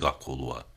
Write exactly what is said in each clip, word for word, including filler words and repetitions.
акуулва.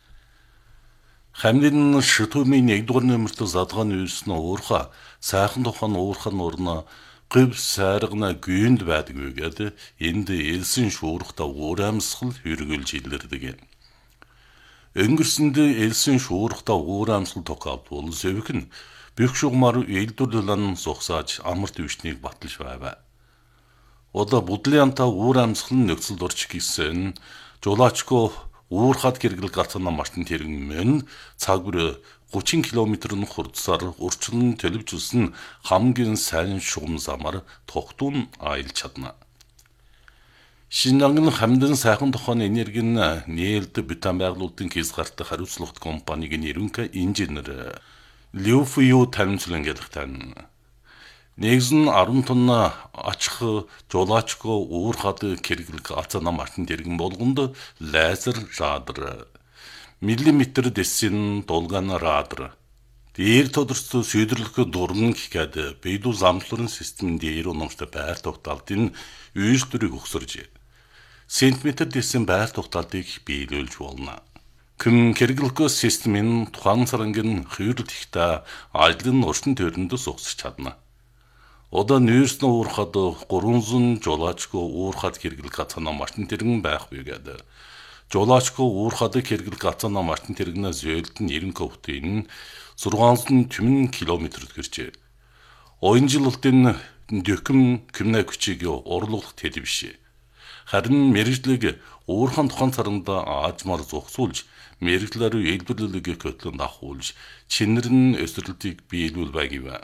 Хамгийн шүтүмийн нэгдүгээр нөмөрт задгаан үйлснэ уурха сайхан тухайн уурхан урна гүв сайргана гүйнд байдаг үгээд энд элсэн шуурхта уурамсгал хүргүүлж илэрдэг. Өнгөрсөнд элсэн шуурхта уурамсгал токавдвол зөвхөн бүх шугмар элдүрлэн сухсааж амарт өвчнийг баталж байв. Ода будлианта уурамсгал нөхцөл дурч гисэн жолоочко уурхад гэргэл гацана мартын тэргэн мөн цаг бүр гучин километрын хурдсаар урчлан төлөвжүүлсэн хамгийн сайн шугам замаар тогтун аялж чадна. Шинжлэх хамдан сайхан тухайн энергийн нээлт бүтэн байгуулалтын хязгаартай хариуцлагатай компанийн нэрүнка инженер Liu Fu таамаглан гэлхтэн. Нэгэн арван тонна ачих жолоочко уурхад гэргэл гацана мартын тэргэн болгонд лазер радар миллиметр дэсин долгана радар дээр тодорцоо шийдвэрлэх дуран гэхэд бэдүү замлуурын системийн дээр унамжтай байр тогтоолтын үйлдвэрийг өгсөрж сантиметр дэсин байр тогтоолтыг биелүүлж болно. Кэм гэргэлгөө системийн тухайн сарангийн хүйрэл ихтэй ажлын уршин төрөндөөс угсаж чадна. Ода нүүрснэ уурхад гурван жолоочко уурхад гэргэл гацана мартын тэргэн байх үгээд жолоочко уурхад гэргэл гацана мартын тэргэнэ зөөлд нь нэрэн ковтын зургаан түмэн километр гэрчээ. Оюнжилалтын дөкөм кэмнэ күчиг орлуулах тед биш. Харин мэрэгжлэг уурхан тухайн царанда аажмаар зогсуулж мэрэгчлэр элбэрлэлийг көтлөнд ахуулж чинэр нь өсрөлтийг биелүүл байгив.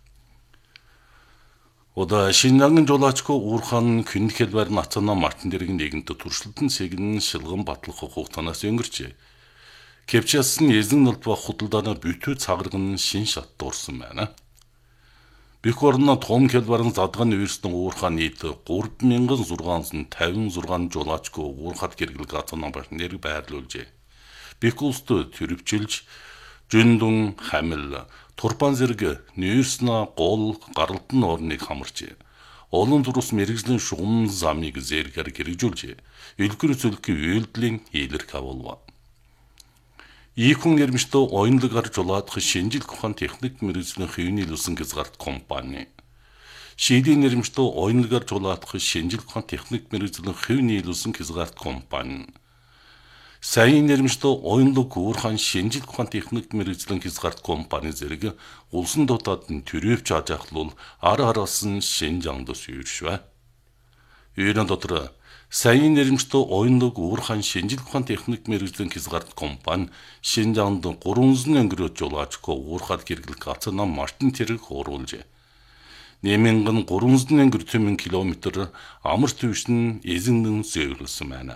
Ода шинжлэх жолоочко уурхан күнхэл байр нацана мартын тэргийн нэгэнтэ туршилтын сэгэн шилгэн батлах хугацаанаас өнгөрчээ. Кепчасын эзэн нөлбө худалдааны бүтүү цаграгн шин шат дуурсан байна. Бэх орно том хэлбарын задгаан үйлснэ уурхан нийт гурван мянган зургаан тавин зургаан жолоочко уурхад гэргэл гацана мартын тэрэг байрлуулжээ. Бэх улсд төрөвчилж жүндүн хамил турпан зэрэг нүүрснэ гол гаралтын орныг хамарчээ. Олон зурус мэрэгжлийн шугам замыг зэргээр хэрэгжүүлжээ. Элгэр зөвлөхийн үйлдэлийн илэрх авалва. Ийхүн нэрмжтэй оюнлагаар жолоодох шинжлэх ухаан техник мэрэгжлийн хувийн илүүсэн хязгаарт компани. Шийдийн нэрмжтэй оюнлагаар жолоодох шинжлэх ухаан техник мэрэгжлийн хувийн илүүсэн хязгаарт компани. Сайн нэрмжтэй оюнлаг уурхан шинжлэх ухаан техник мэрэгжлийн хязгаарт компани зэрэг улсын дотоод нь төрөвч ажахлуул ар араас нь Шинжаангдос юуршвэ. Үйрэн дотор сайн нэрмжтэй оюнлаг уурхан шинжлэх ухаан техник мэрэгжлийн хязгаарт компани Шинжаангд гурван өнгөрөөж жолоочко уурхад гэргэл гацана мартын тэрэг хууруулжээ. Нэмэнгэн гурван өнгөр түмэн километр амар төвшин эзэнэн зөөлсөн байна.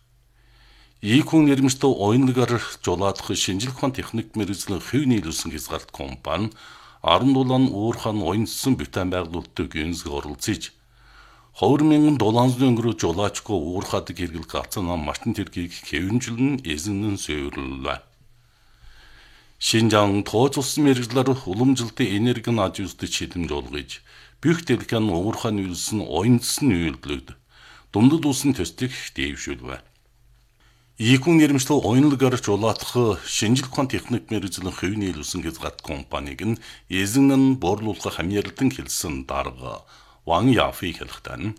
Ийхүн нэрмжтэй оюнлагаар жолоодох шинжлэх ухаан техник мэрэгжлийн хувийн илүүсэн хязгаарт компани арван дулаан уурхан оюнцсан бүтэн байгуулалтыг гүнзгий оролцож хоёр мянган долоон өнгөрөө жолоочко уурхад гэргэл гацана мартын тэргийг хэвэнжлэн эзэнэн сөөвөрлөө. Шинжаан тооцолсон мэрэгжлэр уламжлалтын энергийн аж үзэлд шилэмж олгож бүх дэлхийн уурхан үйлсэн оюнцсан үйлдэлд дундад улсын төслийг дэвшүүлвэ. Ийхүн нэрмжтэй оюнлагаар жолоодох шинжлэх ухаан техник мэрэгжлийн хувийн илүүсэн хязгаарт компаниг нь эзэн нь борлуулах хамьяалтан хэлсэн дарга Ван Яфи хэлэхдээ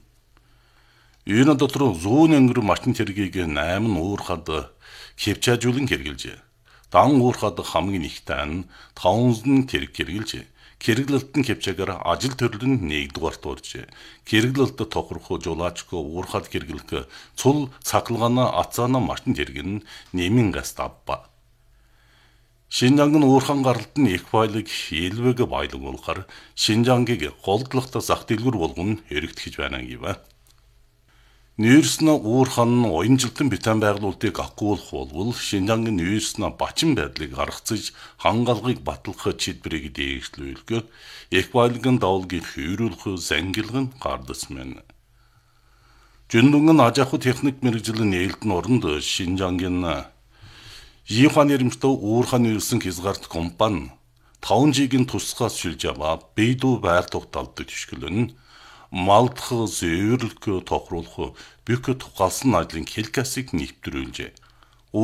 энэ дотор зүүн өнгөр мартын тэргийг найман уурхад хевчаажуулан хэрэгжилжээ. Дан уурхад хамгийн ихтэй нь таван тэрэг хэрэгжилжээ. Хэрэглэлтэн хевчаагаар ажил төрөл нь нэгдүгээр дууржээ. Хэрэглэлт тохирох жолоочко уурхад хэрэглэх цул цахилгаана ацаана мартын тэрэг нь нэмэн гас давба. Шинжаанг нь уурхан гаралт нь их байлаг илвэг байлаг болохоор Шинжаангийг голдлохтой зах дэлгүүр болгоно хэрэгтгэж байна гэв. Нүүрснэ уурхан оюнжилтын бүтэн байгуулалтыг акуулах болвол Шинжаангийн нүүрснэ бачин байдлыг гаргацж хангалгыг батлах чидбэрийг дээшлүүлэх их байлгын давлгийг хүйрүүлэх зангилгын гардасмен. Жүндүнгэн аж ахуй техник мэрэгжлийн нээлтэн оронд Шинжаангийн Ийхүн нэрмжтэй уурхан үйлсэн хязгаарт компани таван жигийн тусгаас шилж аваа бэдүү байр тогтоолтод тишгэлэн малдах зөөвөрлөх тохируулах бүх тухайлсан ажлын хэлкасыг нэвтрүүлжээ.